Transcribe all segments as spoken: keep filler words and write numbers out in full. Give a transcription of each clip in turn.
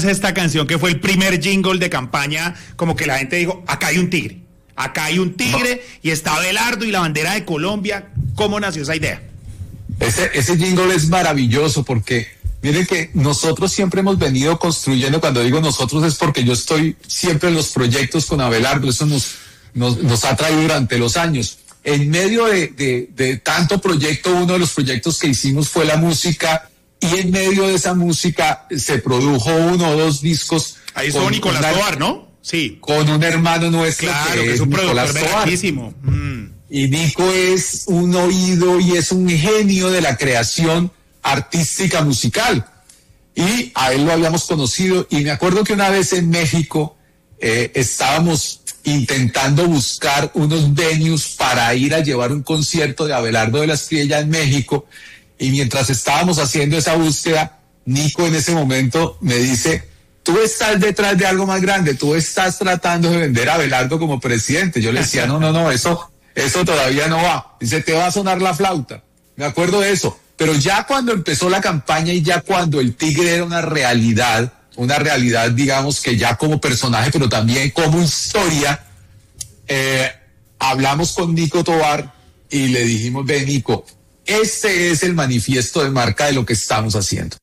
esta canción que fue el primer jingle de campaña, como que la gente dijo, acá hay un tigre, acá hay un tigre y está Abelardo y la bandera de Colombia. ¿Cómo nació esa idea? Ese, ese jingle es maravilloso porque miren que nosotros siempre hemos venido construyendo, cuando digo nosotros es porque yo estoy siempre en los proyectos con Abelardo, eso nos, nos, nos ha traído durante los años. En medio de, de, de tanto proyecto, uno de los proyectos que hicimos fue la música. Y en medio de esa música se produjo uno o dos discos. Ahí estuvo Nicolás una, Tovar, ¿no? Sí. Con un hermano nuestro. Claro, que, que es un productor Tovar. Mm. Y Nico es un oído y es un genio de la creación artística musical. Y a él lo habíamos conocido. Y me acuerdo que una vez en México eh, estábamos intentando buscar unos venues para ir a llevar un concierto de Abelardo de la Espriella en México. Y mientras estábamos haciendo esa búsqueda, Nico en ese momento me dice, tú estás detrás de algo más grande, tú estás tratando de vender a Abelardo como presidente. Yo le decía, no, no, no, eso, eso todavía no va. Dice, te va a sonar la flauta. Me acuerdo de eso. Pero ya cuando empezó la campaña y ya cuando el tigre era una realidad, una realidad, digamos que ya como personaje, pero también como historia, eh, hablamos con Nico Tovar y le dijimos, ve Nico, este es el manifiesto de marca de lo que estamos haciendo.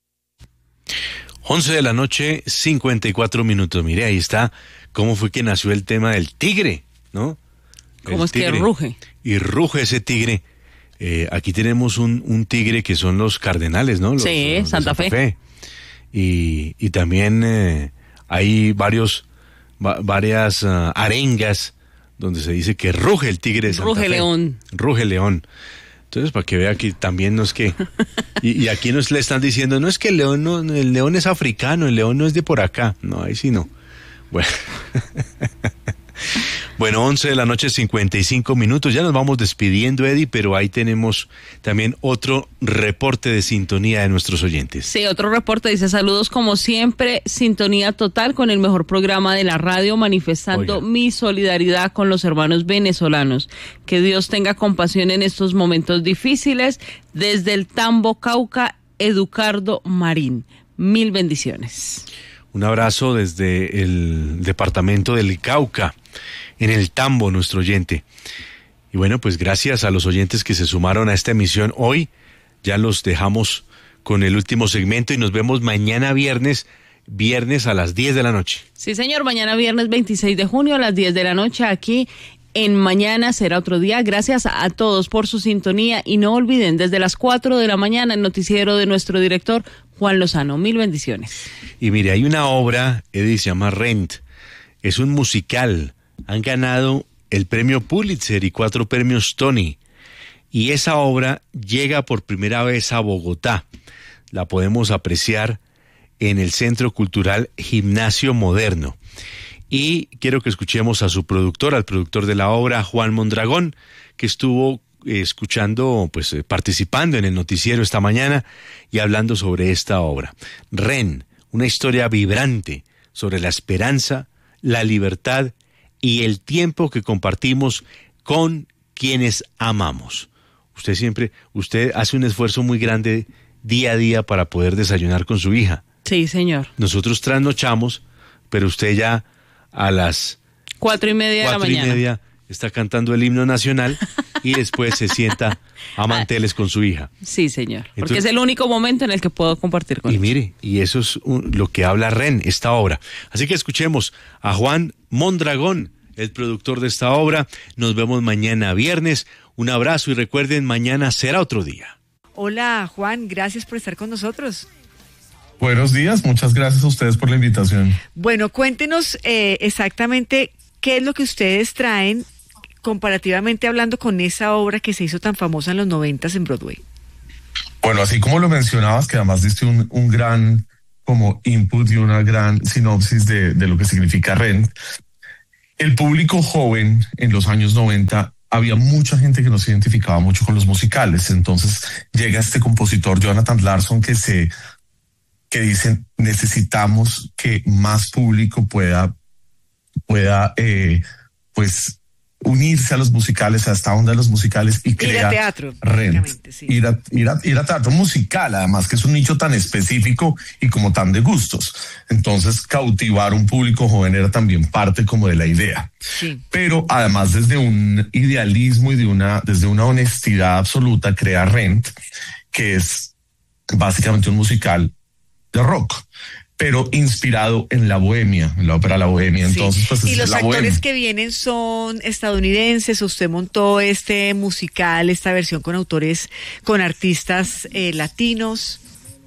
once de la noche, cincuenta y cuatro minutos. Mire, ahí está cómo fue que nació el tema del tigre, ¿no? ¿Cómo es que ruge? Y ruge ese tigre. Eh, aquí tenemos un, un tigre que son los Cardenales, ¿no? Los, sí, los Santa, Santa Fe. Fe. Y, y también eh, hay varios, va, varias uh, arengas donde se dice que ruge el tigre de Santa ruge Fe. León. Ruge León. Entonces, para que vea que también no es que... Y, y aquí nos le están diciendo, no es que el león, no, el león es africano, el león no es de por acá. No, ahí sí no. Bueno, bueno, once de la noche, cincuenta y cinco minutos. Ya nos vamos despidiendo, Eddie, pero ahí tenemos también otro reporte de sintonía de nuestros oyentes. Sí, otro reporte dice, saludos como siempre, sintonía total con el mejor programa de la radio, manifestando Oiga. mi solidaridad con los hermanos venezolanos. Que Dios tenga compasión en estos momentos difíciles. Desde el Tambo, Cauca, Educardo Marín. Mil bendiciones. Un abrazo desde el departamento del Cauca, en el Tambo, nuestro oyente. Y bueno, pues gracias a los oyentes que se sumaron a esta emisión hoy. Ya los dejamos con el último segmento y nos vemos mañana viernes, viernes a las diez de la noche. Sí, señor, mañana viernes veintiséis de junio a las diez de la noche aquí en Mañana Será Otro Día. Gracias a todos por su sintonía y no olviden, desde las cuatro de la mañana el noticiero de nuestro director Juan Lozano. Mil bendiciones. Y mire, hay una obra, Eddie, se llama Rent. Es un musical. Han ganado el premio Pulitzer y cuatro premios Tony. Y esa obra llega por primera vez a Bogotá. La podemos apreciar en el Centro Cultural Gimnasio Moderno. Y quiero que escuchemos a su productor, al productor de la obra, Juan Mondragón, que estuvo eh, escuchando, pues eh, participando en el noticiero esta mañana y hablando sobre esta obra. Ren, una historia vibrante sobre la esperanza, la libertad y el tiempo que compartimos con quienes amamos. Usted siempre, usted hace un esfuerzo muy grande día a día para poder desayunar con su hija. Sí, señor. Nosotros trasnochamos, pero usted ya a las cuatro y media de la mañana. Cuatro y media está cantando el himno nacional y después se sienta a manteles con su hija. Sí, señor. Porque Entonces, es el único momento en el que puedo compartir con Y ella. mire, y eso es un, lo que habla Ren, esta obra. Así que escuchemos a Juan Mondragón, el productor de esta obra. Nos vemos mañana viernes. Un abrazo y recuerden, mañana será otro día. Hola, Juan, gracias por estar con nosotros. Buenos días, muchas gracias a ustedes por la invitación. Bueno, cuéntenos eh, exactamente qué es lo que ustedes traen comparativamente hablando con esa obra que se hizo tan famosa en los noventas en Broadway. Bueno, así como lo mencionabas, que además diste un, un gran como input y una gran sinopsis de, de lo que significa Rent, el público joven en los años noventa, había mucha gente que no se identificaba mucho con los musicales. Entonces llega este compositor, Jonathan Larson, que se que dicen necesitamos que más público pueda, pueda eh, pues unirse a los musicales, a esta onda de los musicales y crear ir a teatro, Rent. Sí. Ir a, ir, a, ir a teatro musical, además que es un nicho tan específico y como tan de gustos. Entonces, cautivar un público joven era también parte como de la idea. Sí. Pero además desde un idealismo y de una, desde una honestidad absoluta, crea Rent, que es básicamente un musical de rock, pero inspirado en la bohemia, en la ópera La Bohemia. Sí. Entonces, pues y es los la actores bohemia. que vienen son estadounidenses. Usted montó este musical, esta versión con autores, con artistas eh, latinos.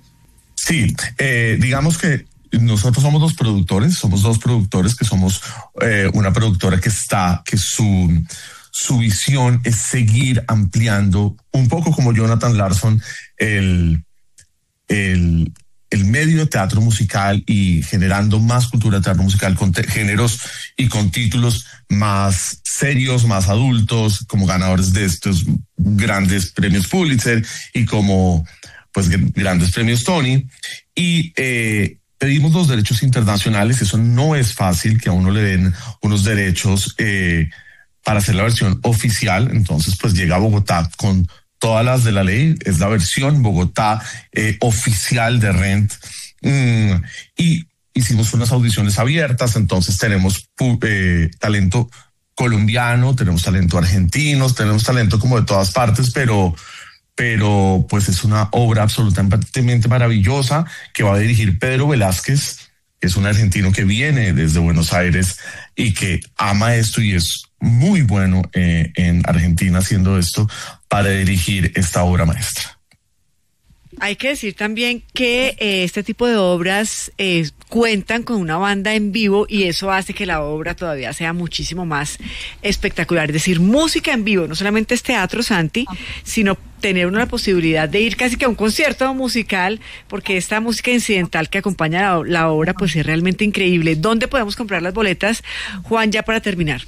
Sí, eh, digamos que nosotros somos dos productores, somos dos productores que somos eh, una productora que está, que su, su visión es seguir ampliando, un poco como Jonathan Larson, el, el, el medio de teatro musical y generando más cultura de teatro musical con te- géneros y con títulos más serios, más adultos, como ganadores de estos grandes premios Pulitzer y como pues grandes premios Tony. Y eh, pedimos los derechos internacionales. Eso no es fácil, que a uno le den unos derechos eh, para hacer la versión oficial. Entonces pues llega a Bogotá con todas las de la ley, es la versión Bogotá eh, oficial de Rent. Mm, y hicimos unas audiciones abiertas, entonces tenemos eh, talento colombiano, tenemos talento argentino, tenemos talento como de todas partes, pero, pero pues es una obra absolutamente maravillosa que va a dirigir Pedro Velázquez, que es un argentino que viene desde Buenos Aires y que ama esto y es muy bueno eh, en Argentina haciendo esto para dirigir esta obra maestra. Hay que decir también que eh, este tipo de obras eh, cuentan con una banda en vivo y eso hace que la obra todavía sea muchísimo más espectacular. Es decir, música en vivo, no solamente es teatro, Santi, sino tener una posibilidad de ir casi que a un concierto musical, porque esta música incidental que acompaña la, la obra pues es realmente increíble. ¿Dónde podemos comprar las boletas, Juan, ya para terminar?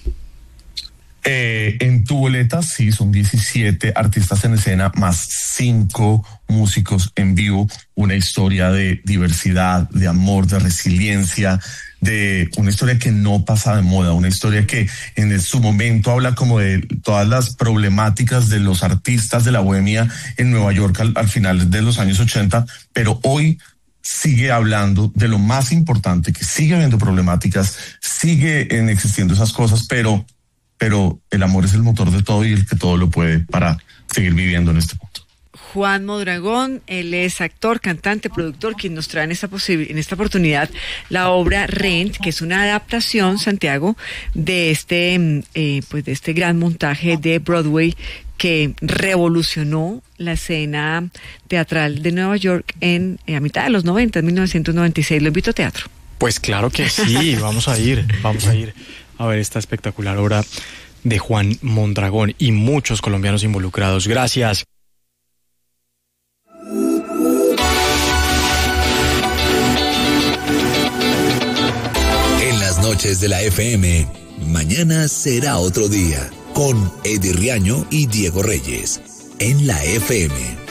Eh, en tu boleta, sí, son diecisiete artistas en escena más cinco músicos en vivo, una historia de diversidad, de amor, de resiliencia, de una historia que no pasa de moda, una historia que en su momento habla como de todas las problemáticas de los artistas de la bohemia en Nueva York al, al final de los años ochenta, pero hoy sigue hablando de lo más importante, que sigue habiendo problemáticas, sigue en existiendo esas cosas, pero pero el amor es el motor de todo y el que todo lo puede para seguir viviendo en este punto. Juan Mondragón, él es actor, cantante, productor, quien nos trae en esta, posibil- en esta oportunidad la obra Rent, que es una adaptación, Santiago, de este, eh, pues de este gran montaje de Broadway que revolucionó la escena teatral de Nueva York en eh, a mitad de los noventa, en mil novecientos noventa y seis. Lo invito a teatro. Pues claro que sí, vamos a ir, vamos a ir a ver esta espectacular obra de Juan Mondragón y muchos colombianos involucrados. Gracias. En las noches de la F M, mañana será otro día, con Eddie Riaño y Diego Reyes, en la F M.